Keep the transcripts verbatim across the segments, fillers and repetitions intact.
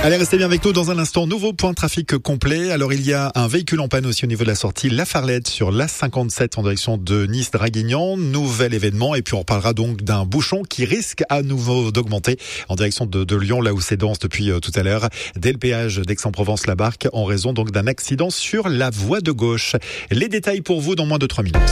Allez, restez bien avec nous dans un instant. Nouveau point de trafic complet. Alors, il y a un véhicule en panne aussi au niveau de la sortie La Farlette sur l'A cinquante-sept en direction de Nice-Draguignan. Nouvel événement. Et puis, on reparlera donc d'un bouchon qui risque à nouveau d'augmenter en direction de, de Lyon, là où c'est dense depuis euh, tout à l'heure. Dès le péage d'Aix-en-Provence-La Barque, en raison donc d'un accident sur la voie de gauche. Les détails pour vous dans moins de trois minutes.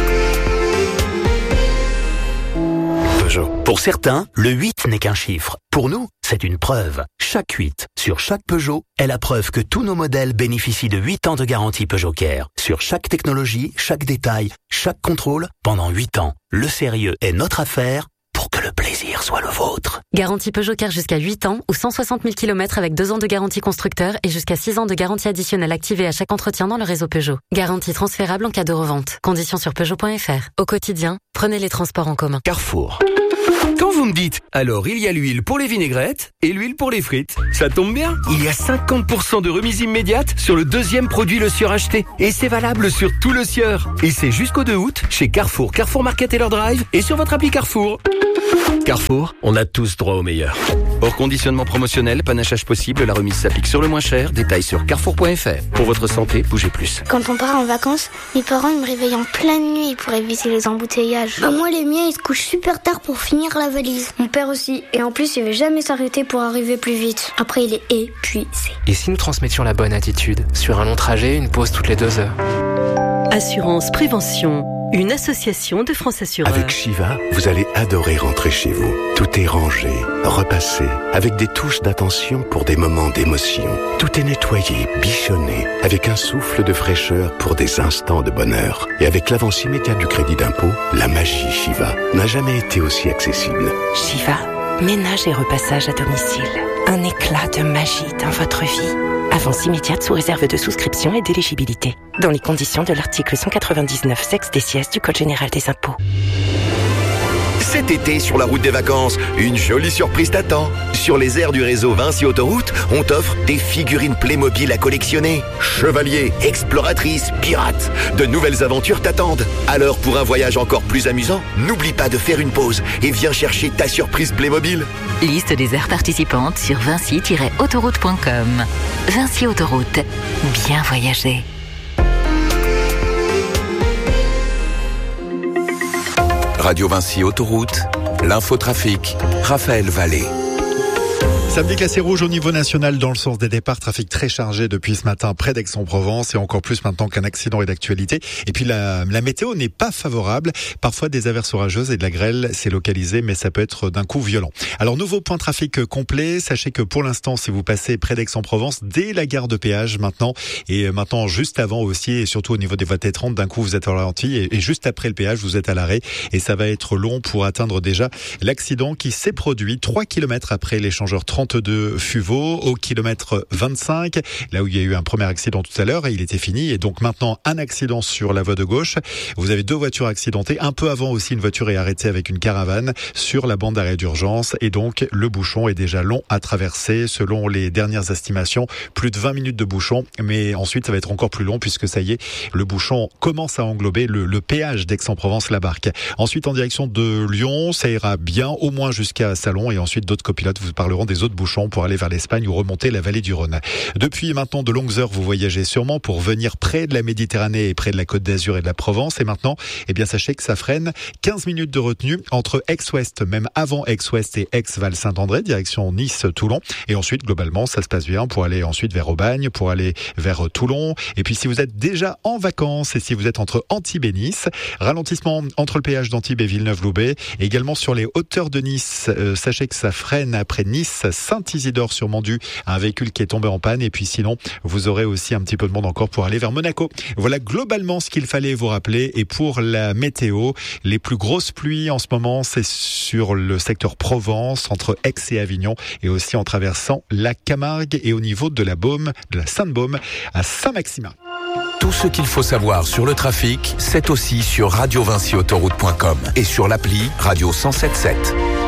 Pour certains, le huit n'est qu'un chiffre. Pour nous, c'est une preuve. Chaque huit sur chaque Peugeot est la preuve que tous nos modèles bénéficient de huit ans de garantie Peugeot Care. Sur chaque technologie, chaque détail, chaque contrôle, pendant huit ans. Le sérieux est notre affaire pour que le plaisir soit le vôtre. Garantie Peugeot Care jusqu'à huit ans ou cent soixante mille kilomètres avec deux ans de garantie constructeur et jusqu'à six ans de garantie additionnelle activée à chaque entretien dans le réseau Peugeot. Garantie transférable en cas de revente. Conditions sur Peugeot point F R. Au quotidien, prenez les transports en commun. Carrefour. Quand vous me dites, alors il y a l'huile pour les vinaigrettes et l'huile pour les frites. Ça tombe bien, il y a cinquante pour cent de remise immédiate sur le deuxième produit Le Sieur acheté. Et c'est valable sur tout Le Sieur. Et c'est jusqu'au deux août chez Carrefour, Carrefour Market et leur drive et sur votre appli Carrefour. Carrefour, on a tous droit au meilleur. Hors conditionnement promotionnel, panachage possible, la remise s'applique sur le moins cher. Détails sur carrefour point F R. Pour votre santé, bougez plus. Quand on part en vacances, mes parents ils me réveillent en pleine nuit pour éviter les embouteillages. Bah moi les miens ils se couchent super tard pour finir la valise. Mon père aussi. Et en plus il veut jamais s'arrêter pour arriver plus vite. Après il est épuisé. Et si nous transmettions la bonne attitude? Sur un long trajet, une pause toutes les deux heures. Assurance Prévention, une association de France Assureurs. Avec Shiva, vous allez adorer rentrer chez vous. Tout est rangé, repassé, avec des touches d'attention pour des moments d'émotion. Tout est nettoyé, bichonné, avec un souffle de fraîcheur pour des instants de bonheur. Et avec l'avance immédiate du crédit d'impôt, la magie Shiva n'a jamais été aussi accessible. Shiva, ménage et repassage à domicile. Un éclat de magie dans votre vie. Avance immédiate sous réserve de souscription et d'éligibilité. Dans les conditions de l'article cent quatre-vingt-dix-neuf sexe des sièges du Code général des impôts. Cet été, sur la route des vacances, une jolie surprise t'attend. Sur les aires du réseau Vinci Autoroute, on t'offre des figurines Playmobil à collectionner. Chevaliers, exploratrices, pirates, de nouvelles aventures t'attendent. Alors, pour un voyage encore plus amusant, n'oublie pas de faire une pause et viens chercher ta surprise Playmobil. Liste des aires participantes sur vinci tiret autoroute point com. Vinci Autoroute, bien voyager. Radio Vinci Autoroute, l'infotrafic, Raphaël Vallée. Samedi classé rouge au niveau national dans le sens des départs. Trafic très chargé depuis ce matin près d'Aix-en-Provence et encore plus maintenant qu'un accident est d'actualité. Et puis la, la météo n'est pas favorable. Parfois des averses orageuses et de la grêle s'est localisée, mais ça peut être d'un coup violent. Alors nouveau point de trafic complet. Sachez que pour l'instant, si vous passez près d'Aix-en-Provence, dès la gare de péage maintenant et maintenant juste avant aussi et surtout au niveau des voies T trente, d'un coup vous êtes au ralenti et, et juste après le péage vous êtes à l'arrêt et ça va être long pour atteindre déjà l'accident qui s'est produit trois kilomètres après l'échangeur trente-deux Fuveau au kilomètre vingt-cinq, là où il y a eu un premier accident tout à l'heure et il était fini. Et donc maintenant un accident sur la voie de gauche. Vous avez deux voitures accidentées. Un peu avant aussi une voiture est arrêtée avec une caravane sur la bande d'arrêt d'urgence et donc le bouchon est déjà long à traverser selon les dernières estimations. Plus de vingt minutes de bouchon, mais ensuite ça va être encore plus long puisque ça y est, le bouchon commence à englober le, le péage d'Aix-en-Provence-La Barque. Ensuite en direction de Lyon, ça ira bien au moins jusqu'à Salon et ensuite d'autres copilotes vous parleront des autres bouchons pour aller vers l'Espagne ou remonter la vallée du Rhône. Depuis maintenant de longues heures, vous voyagez sûrement pour venir près de la Méditerranée et près de la Côte d'Azur et de la Provence. Et maintenant, eh bien, sachez que ça freine quinze minutes de retenue entre Aix-Ouest, même avant Aix-Ouest et Aix-Val-Saint-André, direction Nice-Toulon. Et ensuite, globalement, ça se passe bien pour aller ensuite vers Aubagne, pour aller vers Toulon. Et puis, si vous êtes déjà en vacances et si vous êtes entre Antibes et Nice, ralentissement entre le péage d'Antibes et Villeneuve-Loubet. Et également sur les hauteurs de Nice, euh, sachez que ça freine après Nice, Saint-Isidore sur Mandu, un véhicule qui est tombé en panne. Et puis sinon, vous aurez aussi un petit peu de monde encore pour aller vers Monaco. Voilà globalement ce qu'il fallait vous rappeler. Et pour la météo, les plus grosses pluies en ce moment, c'est sur le secteur Provence, entre Aix et Avignon, et aussi en traversant la Camargue et au niveau de la Baume, de la Sainte-Baume à Saint-Maximin. Tout ce qu'il faut savoir sur le trafic, c'est aussi sur radio vinci autoroute point com et sur l'appli Radio cent sept sept.